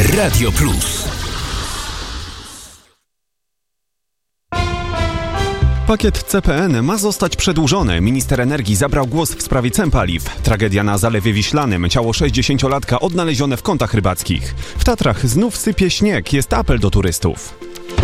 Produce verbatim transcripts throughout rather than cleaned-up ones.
Radio Plus. Pakiet C P N ma zostać przedłużony. Minister energii zabrał głos w sprawie cen paliw. Tragedia na Zalewie Wiślanym. Ciało sześćdziesięciolatka odnalezione w kątach rybackich. W Tatrach znów sypie śnieg. Jest apel do turystów.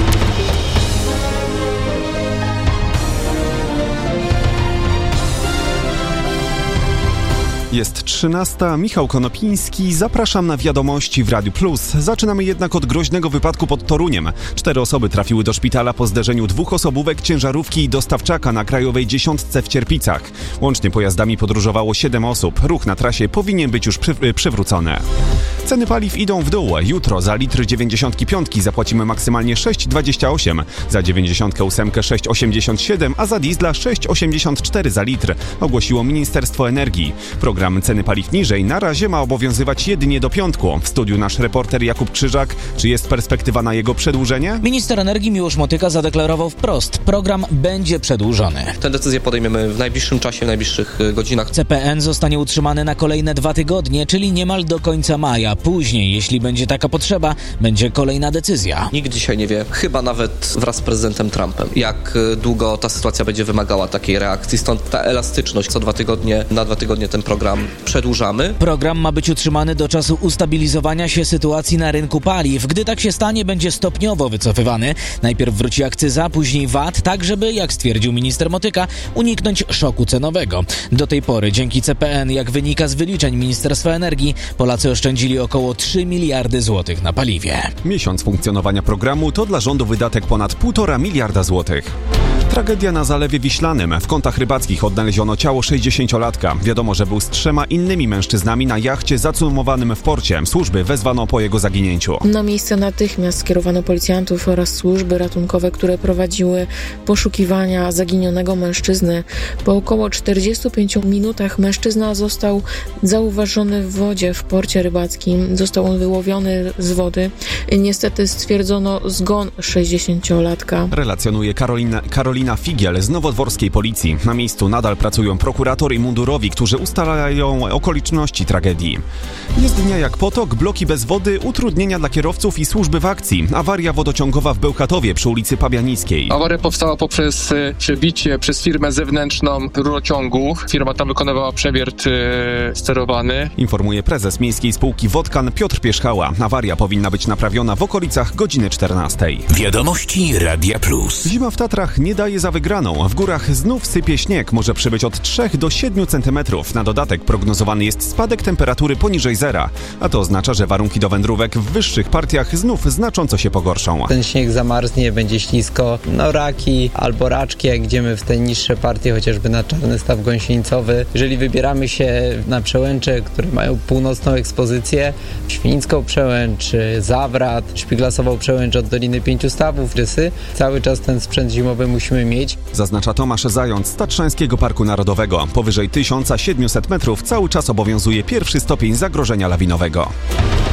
Jest trzynasta. Michał Konopiński. Zapraszam na wiadomości w Radiu Plus. Zaczynamy jednak od groźnego wypadku pod Toruniem. Cztery osoby trafiły do szpitala po zderzeniu dwóch osobówek, ciężarówki i dostawczaka na Krajowej Dziesiątce w Cierpicach. Łącznie pojazdami podróżowało siedem osób. Ruch na trasie powinien być już przy, przywrócony. Ceny paliw idą w dół. Jutro za litr dziewięćdziesiątki piątki zapłacimy maksymalnie sześć dwadzieścia osiem, za dziewięćdziesiątkę ósemkę sześć osiemdziesiąt siedem, a za diesla sześć osiemdziesiąt cztery za litr, ogłosiło Ministerstwo Energii. Program Ceny paliw niżej na razie ma obowiązywać jedynie do piątku. W studiu nasz reporter Jakub Krzyżak. Czy jest perspektywa na jego przedłużenie? Minister energii Miłosz Motyka zadeklarował wprost: program będzie przedłużony. Tę decyzję podejmiemy w najbliższym czasie, w najbliższych godzinach. C P N zostanie utrzymany na kolejne dwa tygodnie, czyli niemal do końca maja. Później, jeśli będzie taka potrzeba, będzie kolejna decyzja. Nikt dzisiaj nie wie, chyba nawet wraz z prezydentem Trumpem, jak długo ta sytuacja będzie wymagała takiej reakcji. Stąd ta elastyczność. Co dwa tygodnie, na dwa tygodnie ten program przedłużamy. Program ma być utrzymany do czasu ustabilizowania się sytuacji na rynku paliw. Gdy tak się stanie, będzie stopniowo wycofywany. Najpierw wróci akcyza, później V A T, tak żeby, jak stwierdził minister Motyka, uniknąć szoku cenowego. Do tej pory dzięki C P N, jak wynika z wyliczeń Ministerstwa Energii, Polacy oszczędzili około trzy miliardy złotych na paliwie. Miesiąc funkcjonowania programu to dla rządu wydatek ponad półtora miliarda złotych. Tragedia na Zalewie Wiślanym. W kątach rybackich odnaleziono ciało sześćdziesięciolatka. Wiadomo, że był z trzema innymi mężczyznami na jachcie zacumowanym w porcie. Służby wezwano po jego zaginięciu. Na miejsce natychmiast skierowano policjantów oraz służby ratunkowe, które prowadziły poszukiwania zaginionego mężczyzny. Po około czterdziestu pięciu minutach mężczyzna został zauważony w wodzie w porcie rybackim. Został on wyłowiony z wody. Niestety stwierdzono zgon sześćdziesięciolatka. Relacjonuje Karolina, Karolina Figiel z nowodworskiej policji. Na miejscu nadal pracują prokurator i mundurowi, którzy ustalają okoliczności tragedii. Jest dnia jak potok, bloki bez wody, utrudnienia dla kierowców i służby w akcji. Awaria wodociągowa w Bełchatowie przy ulicy Pabianickiej. Awaria powstała poprzez przebicie przez firmę zewnętrzną rurociągu. Firma tam wykonywała przewiert yy, sterowany. Informuje prezes miejskiej spółki Wodkan Piotr Pierzchała. Awaria powinna być naprawiona w okolicach godziny czternastej. Wiadomości Radia Plus. Zima w Tatrach nie daje za wygraną. W górach znów sypie śnieg. Może przybyć od trzech do siedmiu centymetrów. Na dodatek prognozowany jest spadek temperatury poniżej zera. A to oznacza, że warunki do wędrówek w wyższych partiach znów znacząco się pogorszą. Ten śnieg zamarznie, będzie ślisko. No raki albo raczki, jak idziemy w te niższe partie, chociażby na Czarny Staw Gąsienica. Jeżeli wybieramy się na przełęcze, które mają północną ekspozycję, Świnicką Przełęcz, Zawrat, Szpiglasową Przełęcz od Doliny Pięciu Stawów, Rysy, cały czas ten sprzęt zimowy musimy mieć. Zaznacza Tomasz Zając z Tatrzańskiego Parku Narodowego. Powyżej tysiąc siedemset metrów cały czas obowiązuje pierwszy stopień zagrożenia lawinowego.